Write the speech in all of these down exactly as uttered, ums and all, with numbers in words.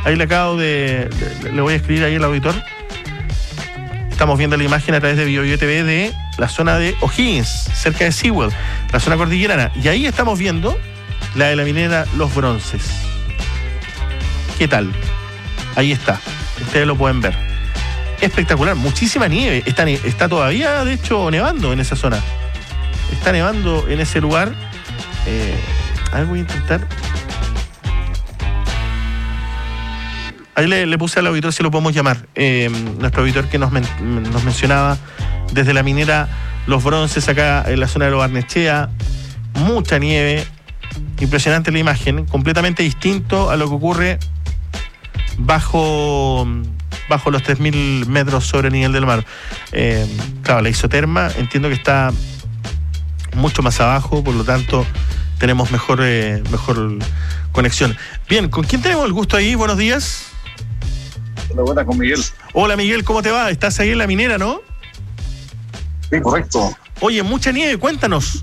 Ahí le acabo de, de... Le voy a escribir ahí al auditor. Estamos viendo la imagen a través de BioBio T V de la zona de O'Higgins, cerca de Sewell, la zona cordillerana. Y ahí estamos viendo la de la minera Los Bronces. ¿Qué tal? Ahí está. Ustedes lo pueden ver. Espectacular. Muchísima nieve. Está, está todavía, de hecho, nevando en esa zona. Está nevando en ese lugar. Eh, a ver, voy a intentar. Ahí le, le puse al auditor si lo podemos llamar. Eh, nuestro auditor que nos, men, nos mencionaba desde la minera Los Bronces, acá en la zona de Lo Barnechea. Mucha nieve. Impresionante la imagen. Completamente distinto a lo que ocurre bajo, bajo los tres mil metros sobre el nivel del mar. Eh, claro, la isoterma entiendo que está mucho más abajo, por lo tanto tenemos mejor, eh, mejor conexión. Bien, ¿con quién tenemos el gusto ahí? Buenos días. Hola, buena, con Miguel. Hola Miguel, ¿cómo te va? Estás ahí en la minera, ¿no? Sí, correcto. Oye, mucha nieve, cuéntanos.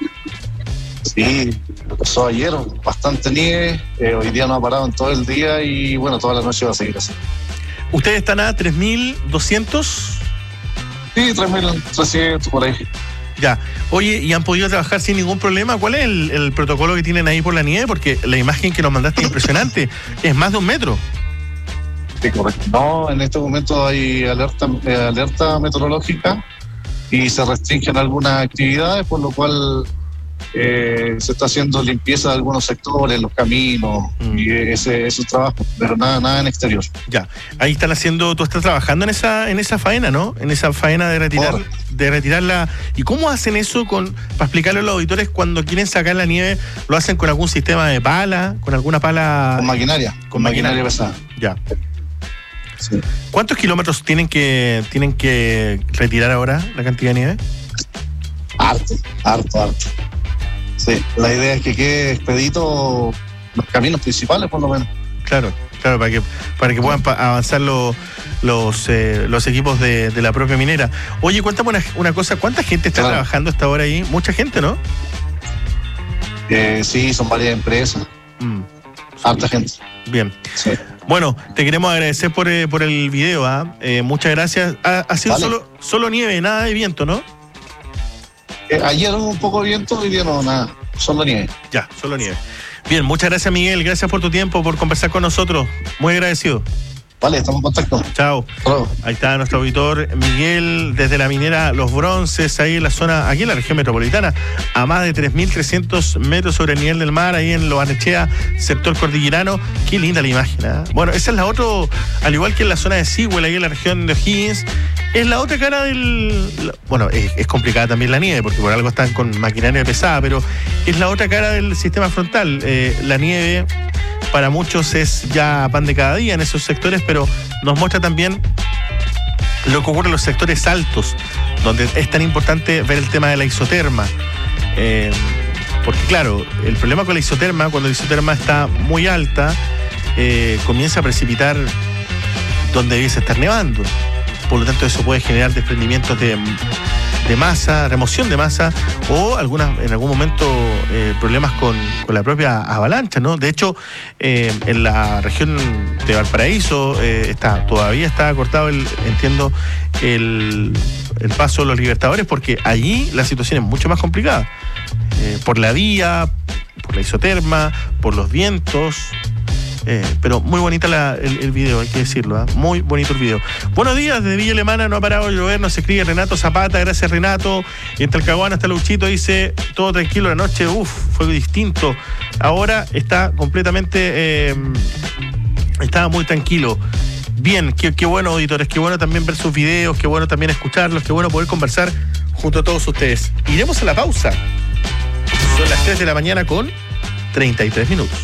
Sí, lo pasó ayer, bastante nieve, eh, hoy día no ha parado en todo el día y bueno, toda la noche va a seguir así. ¿Ustedes están a tres mil doscientos? Sí, tres mil trescientos por ahí. Ya, oye, ¿y han podido trabajar sin ningún problema? ¿Cuál es el, el protocolo que tienen ahí por la nieve? Porque la imagen que nos mandaste es impresionante, es más de un metro. Sí, correcto. No, en este momento hay alerta, eh, alerta meteorológica y se restringen algunas actividades, por lo cual eh, se está haciendo limpieza de algunos sectores, los caminos mm. y ese, esos trabajos, pero nada, nada en exterior. Ya, ahí están haciendo, tú estás trabajando en esa, en esa faena, ¿no? En esa faena de retirar, Por. de retirarla. ¿Y cómo hacen eso con, para explicarle a los auditores cuando quieren sacar la nieve? ¿Lo hacen con algún sistema de pala, con alguna pala? Con maquinaria, con, con maquinaria, maquinaria pesada. Ya. Sí. ¿Cuántos kilómetros tienen que tienen que retirar ahora la cantidad de nieve? Harto, harto, harto. Sí, la idea es que quede expedito los caminos principales, por lo menos. Claro, claro, para que para que puedan avanzar los los, eh, los equipos de, de la propia minera. Oye, cuéntame una, una cosa, ¿cuánta gente está claro. trabajando hasta ahora ahí? Mucha gente, ¿no? Eh, sí, son varias empresas. Mm. Harta gente. Bien. Sí. Bueno, te queremos agradecer por, eh, por el video, ¿ah? eh, muchas gracias. Ha, ha sido vale. solo, solo nieve, nada de viento, ¿no? Eh, ayer hubo un poco de viento, hoy día no, nada, solo nieve. Ya, solo nieve. Bien, muchas gracias Miguel, gracias por tu tiempo, por conversar con nosotros, muy agradecido. Vale, estamos en contacto. Chao. Oh. Ahí está nuestro auditor Miguel desde la minera Los Bronces, ahí en la zona, aquí en la región metropolitana, a más de tres mil trescientos metros sobre el nivel del mar, ahí en Lo Barnechea, sector cordillerano. Qué linda la imagen, ¿eh? Bueno, esa es la otra, al igual que en la zona de Sewell, ahí en la región de O'Higgins, es la otra cara del... Bueno, es, es complicada también la nieve, porque por algo están con maquinaria pesada, pero es la otra cara del sistema frontal. Eh, la nieve para muchos es ya pan de cada día en esos sectores, pero nos muestra también lo que ocurre en los sectores altos, donde es tan importante ver el tema de la isoterma. Eh, porque claro, el problema con la isoterma, cuando la isoterma está muy alta, eh, comienza a precipitar donde debiese estar nevando. Por lo tanto, eso puede generar desprendimientos de, de masa, remoción de masa o algunas, en algún momento eh, problemas con, con la propia avalancha, ¿no? De hecho, eh, en la región de Valparaíso eh, está, todavía está cortado, el, entiendo, el, el paso de los Libertadores, porque allí la situación es mucho más complicada. Eh, por la vía, por la isoterma, por los vientos. Eh, pero muy bonita la, el, el video, hay que decirlo, ¿eh? Muy bonito el video. Buenos días, desde Villa Alemana no ha parado de llover, nos escribe Renato Zapata, gracias Renato. Y en Talcahuano hasta Luchito dice, todo tranquilo la noche, uff, fue distinto. Ahora está completamente, eh, estaba muy tranquilo. Bien, qué, qué bueno, auditores, qué bueno también ver sus videos, qué bueno también escucharlos, qué bueno poder conversar junto a todos ustedes. Iremos a la pausa. Son las tres de la mañana con treinta y tres minutos.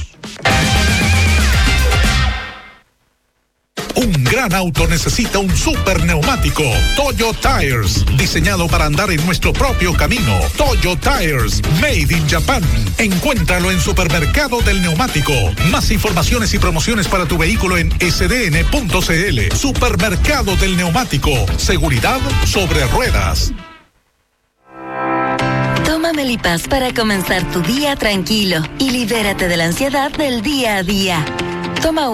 Un gran auto necesita un super neumático. Toyo Tires, diseñado para andar en nuestro propio camino. Toyo Tires, made in Japan. Encuéntralo en Supermercado del Neumático. Más informaciones y promociones para tu vehículo en ese de ene punto ce ele. Supermercado del Neumático. Seguridad sobre ruedas. Toma Melipaz para comenzar tu día tranquilo y libérate de la ansiedad del día a día. Toma